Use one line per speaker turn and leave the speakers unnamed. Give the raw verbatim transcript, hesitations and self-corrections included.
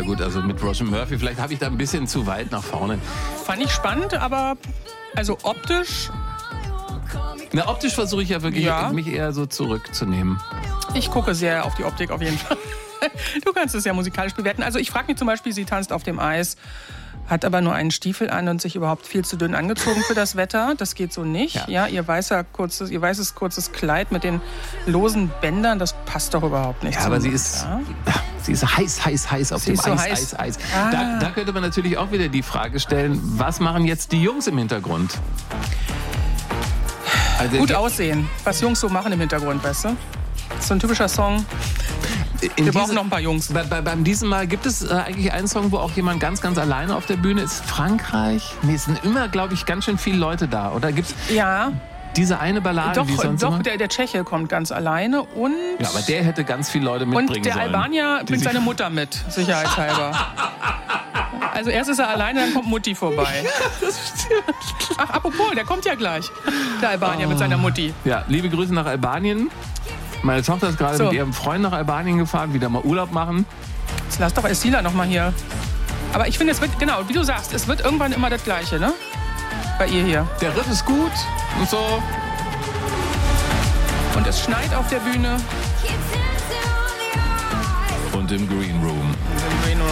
gut, also mit Roisin Murphy, vielleicht habe ich da ein bisschen zu weit nach vorne.
Fand ich spannend, aber also optisch...
Na, optisch versuche ich ja wirklich,
Ja.
mich eher so zurückzunehmen.
Ich gucke sehr auf die Optik auf jeden Fall. Du kannst es ja musikalisch bewerten. Also ich frage mich zum Beispiel, sie tanzt auf dem Eis, hat aber nur einen Stiefel an und sich überhaupt viel zu dünn angezogen für das Wetter. Das geht so nicht.
Ja.
Ja, ihr, weißer, kurzes, ihr weißes kurzes Kleid mit den losen Bändern, das passt doch überhaupt nicht.
Ja,
zum-
aber sie ist,
Ja.
sie ist heiß, heiß, heiß auf
Sie
dem
ist so
Eis,
heiß.
Eis, Eis.
Ah.
Da, da könnte man natürlich auch wieder die Frage stellen, was machen jetzt die Jungs im Hintergrund? Also,
Gut aussehen, was Jungs so machen im Hintergrund, weißt du? Das ist so ein typischer Song.
in
Wir
diese-
brauchen noch ein paar Jungs.
Bei, bei, beim diesem Mal gibt es äh, eigentlich einen Song, wo auch jemand ganz, ganz alleine auf der Bühne ist. Frankreich? Nee, es sind immer, glaube ich, ganz schön viele Leute da. Oder gibt es
Ja,
diese eine Ballade,
doch,
die sonst
doch
immer?
der, der Tscheche kommt ganz alleine und...
Ja, aber der hätte ganz viele Leute mitbringen
Und der
sollen.
Albanier
Die
bringt
sich-
seine Mutter mit, sicherheitshalber. Also erst ist er alleine, dann kommt Mutti vorbei. Ach, apropos, der kommt ja gleich. Der Albanier mit seiner Mutti.
Ja, liebe Grüße nach Albanien. Meine Tochter ist gerade
So.
mit ihrem Freund nach Albanien gefahren, wieder mal Urlaub machen.
Jetzt lass doch Estila noch mal hier. Aber ich finde, es wird, genau, wie du sagst, es wird irgendwann immer das Gleiche, ne? Bei ihr hier.
Der Riff ist gut und so.
Und es schneit auf der Bühne.
Und im Green Room.
Im Green Room.